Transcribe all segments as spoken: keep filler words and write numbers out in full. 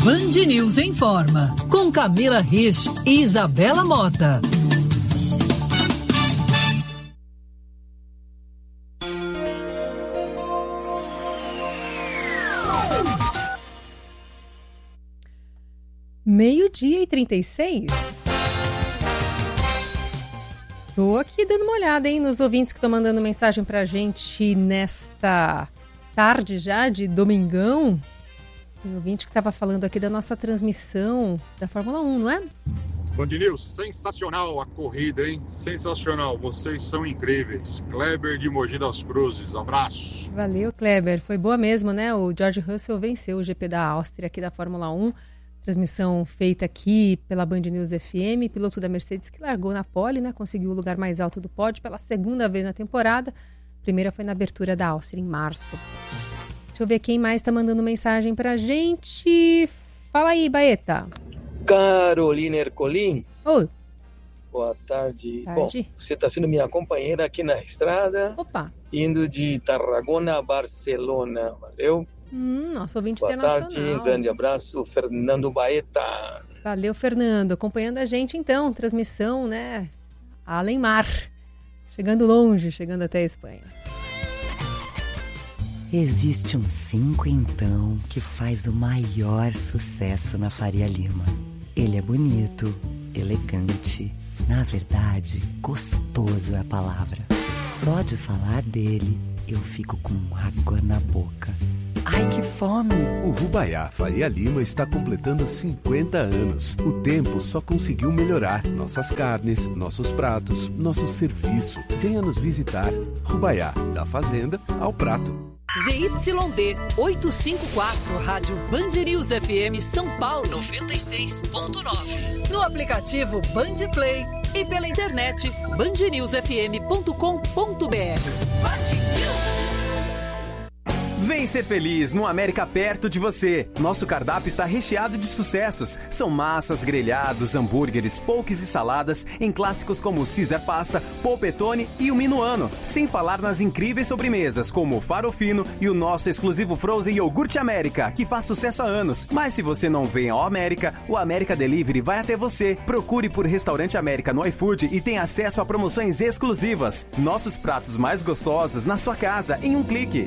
Band News Informa, com Camila Rich e Isabela Mota. Meio-dia e trinta e seis. Tô aqui dando uma olhada, hein, nos ouvintes que estão mandando mensagem pra gente nesta tarde já de domingão. Tem ouvinte que estava falando aqui da nossa transmissão da Fórmula um, não é? Band News, sensacional a corrida, hein? Sensacional, vocês são incríveis. Kleber de Mogi das Cruzes, abraço. Valeu, Kleber. Foi boa mesmo, né? O George Russell venceu o G P da Áustria aqui da Fórmula um. Transmissão feita aqui pela Band News F M. Piloto da Mercedes que largou na pole, né? Conseguiu o lugar mais alto do pódio pela segunda vez na temporada. A primeira foi na abertura da Áustria, em março. Deixa eu ver quem mais está mandando mensagem pra gente. Fala aí, Baeta. Carolina Ercolim. Oi. Boa tarde. tarde. Bom, você está sendo minha companheira aqui na estrada. Opa. Indo de Tarragona a Barcelona. Valeu? Hum, nosso ouvinte Boa internacional. Boa tarde, um grande abraço, Fernando Baeta. Valeu, Fernando. Acompanhando a gente, então. Transmissão, né? Além mar. Chegando longe, chegando até a Espanha. Existe um cinco, então, que faz o maior sucesso na Faria Lima. Ele é bonito, elegante, na verdade, gostoso é a palavra. Só de falar dele, eu fico com água na boca. Ai, que fome! O Rubaiá Faria Lima está completando cinquenta anos. O tempo só conseguiu melhorar nossas carnes, nossos pratos, nosso serviço. Venha nos visitar. Rubaiá, da fazenda ao prato. Z Y D oitocentos e cinquenta e quatro, Rádio Band News F M São Paulo noventa e seis ponto nove. No aplicativo Band Play e pela internet band news f m ponto com ponto b r. Vem ser feliz no América perto de você. Nosso cardápio está recheado de sucessos. São massas, grelhados, hambúrgueres, pokés e saladas em clássicos como Caesar Pasta, Polpettone e o Minuano. Sem falar nas incríveis sobremesas como o Farofino e o nosso exclusivo Frozen Iogurte América, que faz sucesso há anos. Mas se você não vem ao América, o América Delivery vai até você. Procure por Restaurante América no iFood e tenha acesso a promoções exclusivas. Nossos pratos mais gostosos na sua casa em um clique.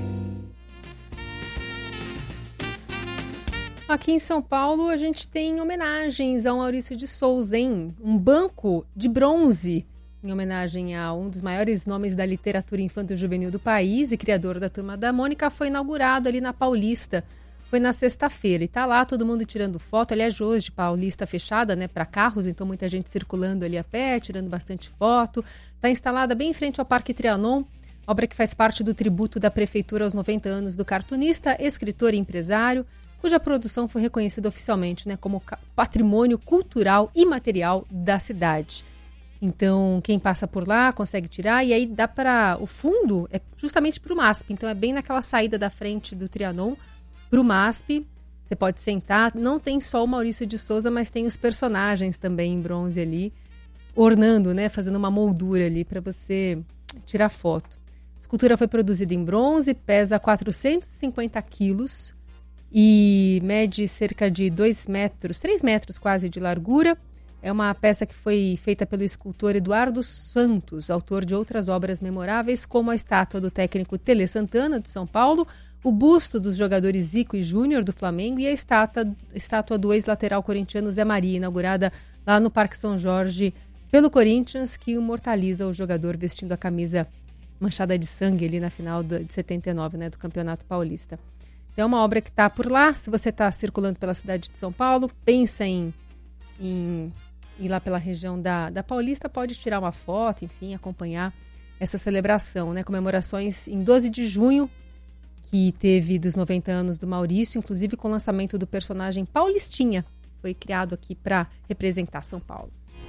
Aqui em São Paulo, a gente tem homenagens ao Maurício de Souza, hein? Um banco de bronze em homenagem a um dos maiores nomes da literatura infanto-juvenil do país e criador da Turma da Mônica, foi inaugurado ali na Paulista. Foi na sexta-feira e tá lá todo mundo tirando foto. Aliás, hoje, Paulista fechada, né, para carros, então muita gente circulando ali a pé, tirando bastante foto. Tá instalada bem em frente ao Parque Trianon, obra que faz parte do tributo da Prefeitura aos noventa anos do cartunista, escritor e empresário, cuja produção foi reconhecida oficialmente, né, como patrimônio cultural e material da cidade. Então, quem passa por lá consegue tirar, e aí dá para... O fundo é justamente para o M A S P, então é bem naquela saída da frente do Trianon, para o M A S P. Você pode sentar, não tem só o Maurício de Souza, mas tem os personagens também em bronze ali, ornando, né, fazendo uma moldura ali para você tirar foto. A escultura foi produzida em bronze, pesa quatrocentos e cinquenta quilos, e mede cerca de dois metros, três metros quase de largura. É uma peça que foi feita pelo escultor Eduardo Santos, autor de outras obras memoráveis, como a estátua do técnico Tele Santana, de São Paulo, o busto dos jogadores Zico e Júnior, do Flamengo, e a estátua, estátua do ex-lateral corintiano Zé Maria, inaugurada lá no Parque São Jorge pelo Corinthians, que imortaliza o jogador vestindo a camisa manchada de sangue ali na final de setenta e nove, né, do Campeonato Paulista. É uma obra que está por lá. Se você está circulando pela cidade de São Paulo, pensa em, em ir lá pela região da, da Paulista, pode tirar uma foto, enfim, acompanhar essa celebração, né? Comemorações em doze de junho, que teve dos noventa anos do Maurício, inclusive com o lançamento do personagem Paulistinha, foi criado aqui para representar São Paulo.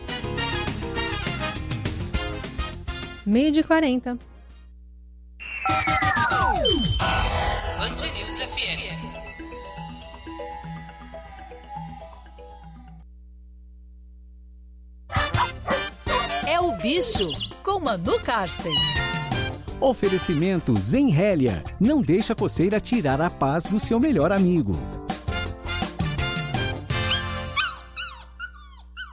meio de quarenta. Band News F M. É o bicho com Manu Karsten. Oferecimento Zenrélia. Não deixa a coceira tirar a paz do seu melhor amigo.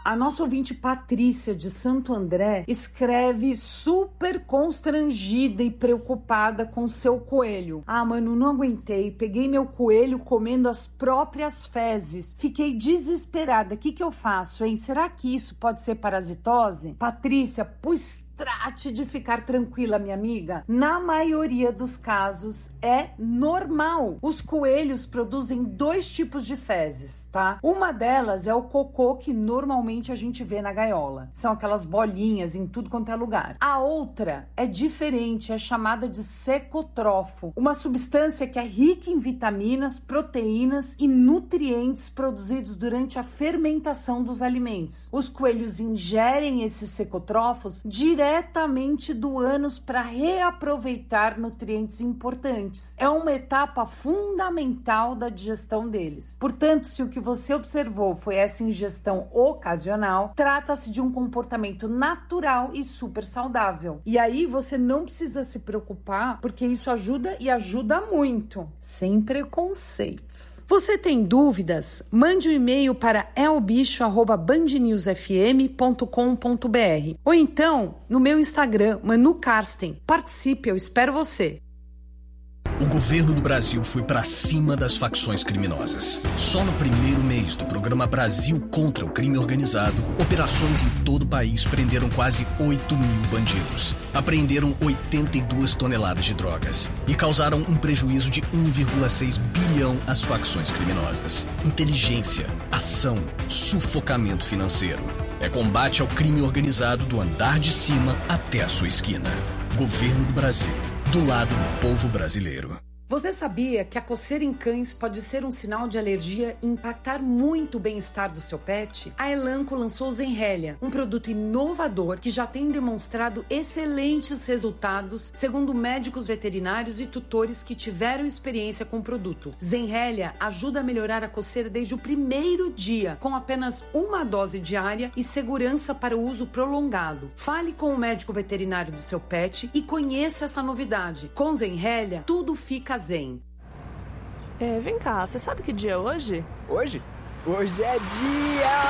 A nossa ouvinte Patrícia de Santo André escreve super constrangida e preocupada com seu coelho. Ah, mano, não aguentei. Peguei meu coelho comendo as próprias fezes. Fiquei desesperada. O que que eu faço, hein? Será que isso pode ser parasitose? Patrícia, pois trate de ficar tranquila, minha amiga. Na maioria dos casos, é normal. Os coelhos produzem dois tipos de fezes, tá? Uma delas é o cocô que normalmente a gente vê na gaiola. São aquelas bolinhas em tudo quanto é lugar. A outra é diferente, é chamada de secotrofo, uma substância que é rica em vitaminas, proteínas e nutrientes produzidos durante a fermentação dos alimentos. Os coelhos ingerem esses secotrofos diretamente diretamente do ânus para reaproveitar nutrientes importantes. É uma etapa fundamental da digestão deles. Portanto, se o que você observou foi essa ingestão ocasional, trata-se de um comportamento natural e super saudável. E aí você não precisa se preocupar, porque isso ajuda e ajuda muito. Sem preconceitos. Você tem dúvidas? Mande um e-mail para elbicho arroba band news f m ponto com ponto b r ou então no meu Instagram, Manu Karsten. Participe, eu espero você. O governo do Brasil foi para cima das facções criminosas. Só no primeiro mês do programa Brasil contra o Crime Organizado, operações em todo o país prenderam quase oito mil bandidos. Apreenderam oitenta e duas toneladas de drogas e causaram um prejuízo de um vírgula seis bilhão às facções criminosas. Inteligência, ação, sufocamento financeiro. É combate ao crime organizado do andar de cima até a sua esquina. Governo do Brasil. Do lado do povo brasileiro. Você sabia que a coceira em cães pode ser um sinal de alergia e impactar muito o bem-estar do seu pet? A Elanco lançou o Zenrelia, um produto inovador que já tem demonstrado excelentes resultados, segundo médicos veterinários e tutores que tiveram experiência com o produto. Zenrelia ajuda a melhorar a coceira desde o primeiro dia, com apenas uma dose diária e segurança para o uso prolongado. Fale com o médico veterinário do seu pet e conheça essa novidade. Com Zenrelia, tudo fica zen. É, vem cá, você sabe que dia é hoje? Hoje? Hoje é dia